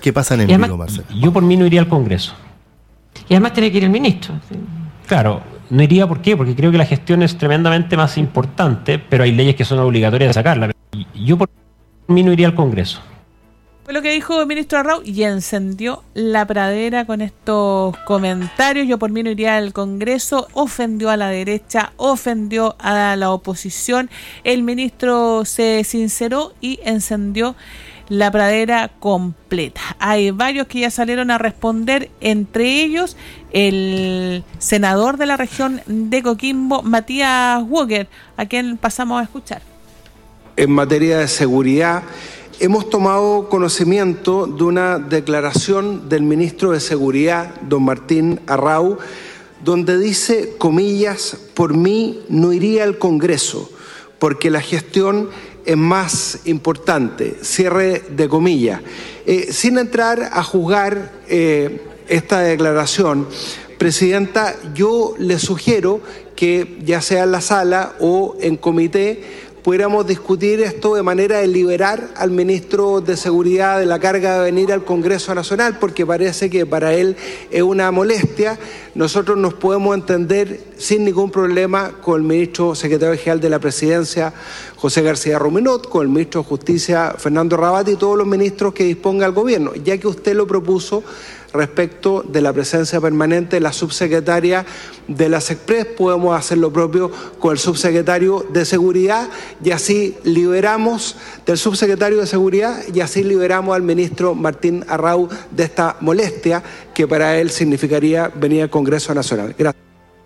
que pasan en vivo, Marcelo. Yo por mí no iría al Congreso. Y además tiene que ir el ministro. Sí. Claro, no iría, ¿por qué? Porque creo que la gestión es tremendamente más importante, pero hay leyes que son obligatorias de sacarla. Yo por mí no iría al Congreso. Fue lo que dijo el ministro Arrau y encendió la pradera con estos comentarios. Yo por mí no iría al Congreso. Ofendió a la derecha, ofendió a la oposición. El ministro se sinceró y encendió la pradera completa. Hay varios que ya salieron a responder, entre ellos el senador de la región de Coquimbo, Matías Walker, a quien pasamos a escuchar. En materia de seguridad, hemos tomado conocimiento de una declaración del ministro de Seguridad, don Martín Arrau, donde dice, comillas, por mí no iría al Congreso, porque la gestión es más importante, cierre de comillas. Sin entrar a juzgar esta declaración, Presidenta, yo le sugiero que ya sea en la sala o en comité pudiéramos discutir esto de manera de liberar al ministro de Seguridad de la carga de venir al Congreso Nacional, porque parece que para él es una molestia. Nosotros nos podemos entender sin ningún problema con el ministro secretario general de la Presidencia, José García Ruminot, con el ministro de Justicia, Fernando Rabate, y todos los ministros que disponga el gobierno, ya que usted lo propuso respecto de la presencia permanente de la subsecretaria de las Express. Podemos hacer lo propio con el subsecretario de Seguridad y así liberamos del subsecretario de Seguridad y así liberamos al ministro Martín Arrau de esta molestia que para él significaría venir al Congreso Nacional. Gracias.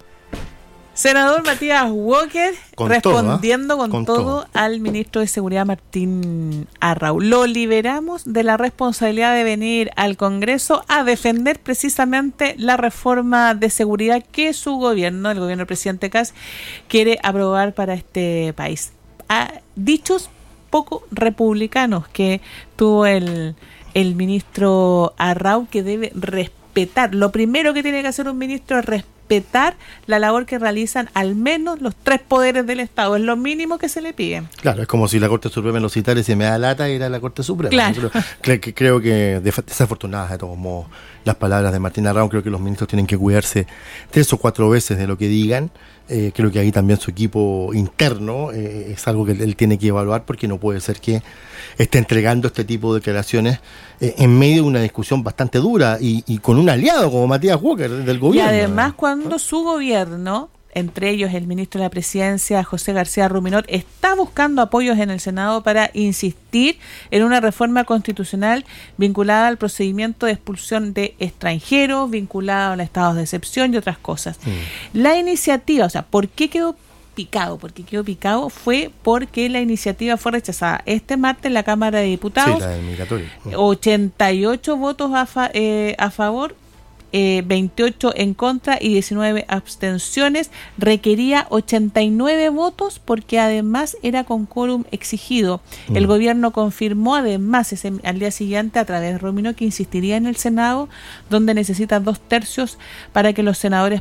Senador Matías Walker respondiendo con todo todo al ministro de Seguridad Martín Arrau. Lo liberamos de la responsabilidad de venir al Congreso a defender precisamente la reforma de seguridad que su gobierno, el gobierno del presidente Kast, quiere aprobar para este país. Dichos poco republicanos que tuvo el ministro Arrau, que debe respetar. Lo primero que tiene que hacer un ministro es respetar la labor que realizan al menos los tres poderes del Estado. Es lo mínimo que se le pide. Claro, es como si la Corte Suprema lo citara y se me da lata ir a la Corte Suprema. Claro. Creo que desafortunadas de todos modos las palabras de Martín Arrau. Creo que los ministros tienen que cuidarse 3 o 4 veces de lo que digan. Creo que ahí también su equipo interno es algo que él tiene que evaluar, porque no puede ser que esté entregando este tipo de declaraciones en medio de una discusión bastante dura y con un aliado como Matías Walker del gobierno. Y además cuando su gobierno, entre ellos el ministro de la Presidencia, José García Ruminot, está buscando apoyos en el Senado para insistir en una reforma constitucional vinculada al procedimiento de expulsión de extranjeros, vinculada a los estados de excepción y otras cosas. La iniciativa, o sea, ¿por qué quedó picado? Porque quedó picado fue porque la iniciativa fue rechazada este martes en la Cámara de Diputados. Sí, la del migratorio. 88 votos a favor, 28 en contra y 19 abstenciones. Requería 89 votos porque además era con quórum exigido. El gobierno confirmó además al día siguiente a través de Ruminot que insistiría en el Senado, donde necesita 2/3 para que los senadores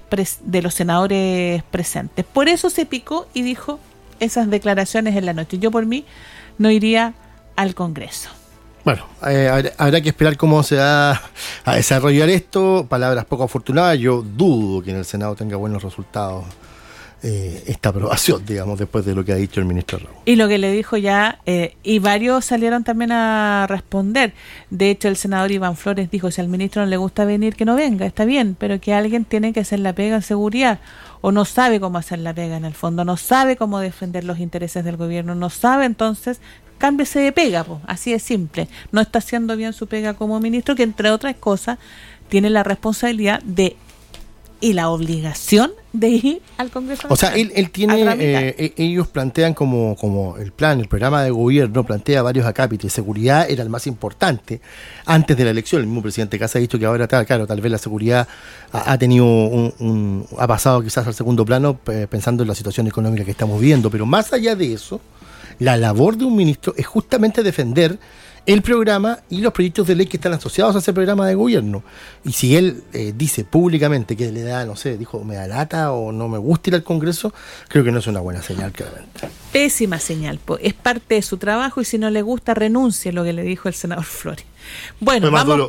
presentes. Por eso se picó y dijo esas declaraciones en la noche. Yo por mí no iría al Congreso. Bueno, habrá que esperar cómo se va a desarrollar esto. Palabras poco afortunadas. Yo dudo que en el Senado tenga buenos resultados esta aprobación, digamos, después de lo que ha dicho el ministro Arrau. Y lo que le dijo ya, y varios salieron también a responder. De hecho, el senador Iván Flores dijo, si al ministro no le gusta venir, que no venga, está bien, pero que alguien tiene que hacer la pega en seguridad, o no sabe cómo hacer la pega en el fondo, no sabe cómo defender los intereses del gobierno, no sabe, entonces cámbiese de pega, pues, así de simple. No está haciendo bien su pega como ministro, que entre otras cosas tiene la responsabilidad de y la obligación de ir al Congreso Nacional. O sea, él tiene, ellos plantean como el programa de gobierno plantea varios acápites. Seguridad era el más importante antes de la elección. El mismo presidente Kast ha dicho que ahora, claro, tal vez la seguridad ha tenido ha pasado quizás al segundo plano pensando en la situación económica que estamos viviendo. Pero más allá de eso, la labor de un ministro es justamente defender el programa y los proyectos de ley que están asociados a ese programa de gobierno. Y si él dice públicamente que le da, no sé, dijo, me da lata o no me gusta ir al Congreso, creo que no es una buena señal, claramente. Pésima señal, es parte de su trabajo y si no le gusta, renuncie, lo que le dijo el senador Flores. Bueno,